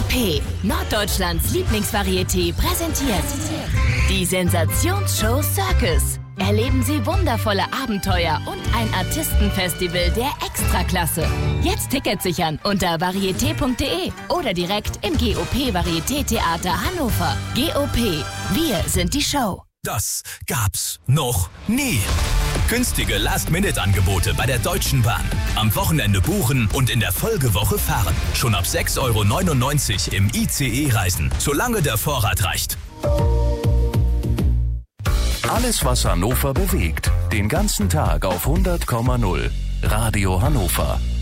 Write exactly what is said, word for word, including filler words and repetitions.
P, Norddeutschlands Lieblingsvarieté, präsentiert die Sensationsshow Circus. Erleben Sie wundervolle Abenteuer und ein Artistenfestival der Extraklasse. Jetzt Tickets sichern unter varieté punkt de oder direkt im G O P Varieté Theater Hannover. G O P, wir sind die Show. Das gab's noch nie. Günstige Last-Minute-Angebote bei der Deutschen Bahn. Am Wochenende buchen und in der Folgewoche fahren. Schon ab sechs Euro neunundneunzig im I C E-Reisen, solange der Vorrat reicht. Alles, was Hannover bewegt. Den ganzen Tag auf hundert Komma null. Radio Hannover.